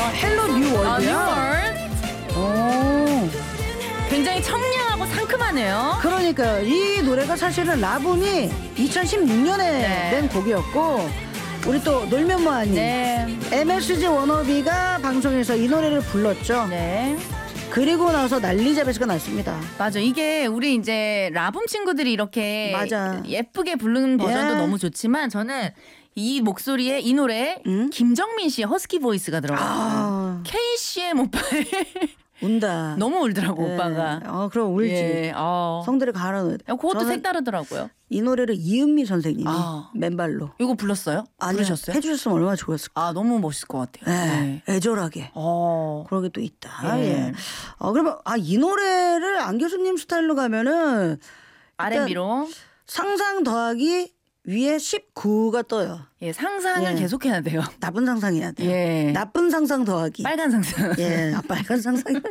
헬로 뉴 월드야. 뉴월. 굉장히 청량하고 상큼하네요. 그러니까 이 노래가 사실은 라붐이 2016년에 낸 곡이었고 우리 또 놀면 뭐하니 MSG 워너비가 방송에서 이 노래를 불렀죠. 그리고 나서 난리잡이가 났습니다. 맞아. 이게 우리 이제 라붐 친구들이 이렇게 예쁘게 부르는 버전도 너무 좋지만 저는 이 목소리에 이 노래에 김정민 씨의 허스키 보이스가 들어가요. K씨의 목소리 운다. 너무 울더라고 오빠가. 그럼 울지. 성대를 갈아넣어야 돼. 그것도 색다르더라고요. 이 노래를 이은미 선생님이 맨발로. 이거 불렀어요? 부르셨어요? 해주셨으면 얼마나 좋았을까. 너무 멋있을 것 같아요. 애절하게. 그런 게 또 있다. 그러면 이 노래를 안 교수님 스타일로 가면은 R&B로 상상 더하기 위에 19가 떠요. 상상을 계속해야 돼요. 나쁜 상상해야 돼요. 나쁜 상상 더하기. 빨간 상상. 빨간 상상이죠.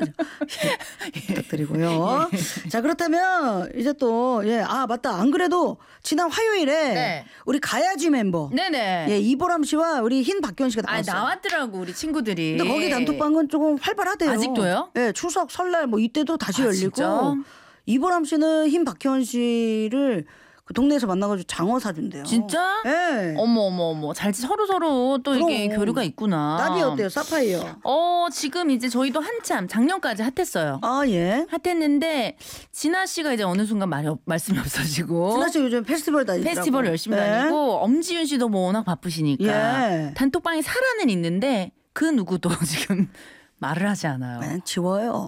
부탁드리고요. 자, 그렇다면 이제 또 맞다. 안 그래도 지난 화요일에 우리 가야지 멤버 이보람 씨와 우리 흰 박현 씨가 나왔어요. 나왔더라고 우리 친구들이. 근데 거기 단톡방은 조금 활발하대요. 아직도요? 추석 설날 뭐 이때도 다시 열리고. 진짜? 이보람 씨는 흰 박현 씨를 그 동네에서 만나가지고 장어 사준대요. 진짜? 네. 어머. 잘 서로 또 이게 교류가 있구나. 나비 어때요? 사파이어. 지금 이제 저희도 한참 작년까지 핫했어요. 핫했는데 진아 씨가 이제 어느 순간 말씀이 없어지고. 진아 씨 요즘 페스티벌 다니더라고. 페스티벌 열심히 다니고 엄지윤 씨도 뭐 워낙 바쁘시니까 단톡방에 살아는 있는데 그 누구도 지금 말을 하지 않아요. 그냥 지워요.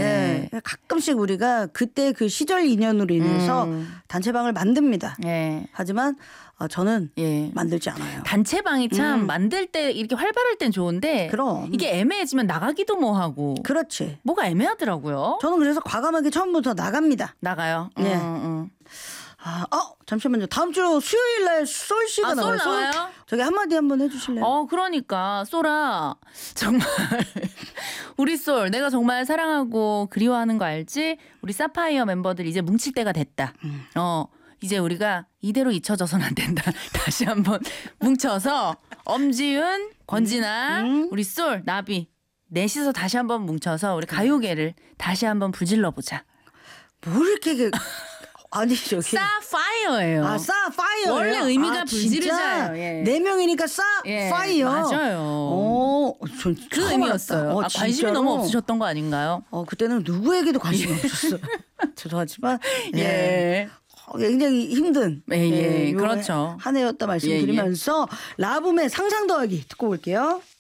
가끔씩 우리가 그때 그 시절 인연으로 인해서 단체방을 만듭니다. 하지만 저는 만들지 않아요. 단체방이 참 만들 때 이렇게 활발할 땐 좋은데 그럼. 이게 애매해지면 나가기도 뭐하고. 그렇지. 뭐가 애매하더라고요. 저는 그래서 과감하게 처음부터 나갑니다. 나가요? 잠시만요. 다음 주 수요일 날 솔 씨가 나와요. 솔 나와요? 저기 한마디 한번 해주실래요? 그러니까 솔아 정말 우리 솔 내가 정말 사랑하고 그리워하는 거 알지? 우리 사파이어 멤버들 이제 뭉칠 때가 됐다. 이제 우리가 이대로 잊혀져서는 안 된다. 다시 한번 뭉쳐서 엄지윤, 권진아, 우리 솔, 나비 넷이서 다시 한번 뭉쳐서 우리 가요계를 다시 한번 불질러 보자. 뭐 이렇게 아니 저기 사파이어예요. 사파이어. 원래 의미가 불지르자예요. 4명이니까 파이어. 맞아요. 그 의미였어요. 관심이 너무 없으셨던 거 아닌가요? 그때는 누구에게도 관심이 없었어요. 죄송하지만 굉장히 힘든 그렇죠. 한 해였다 말씀드리면서 라붐의 상상 더하기 듣고 올게요.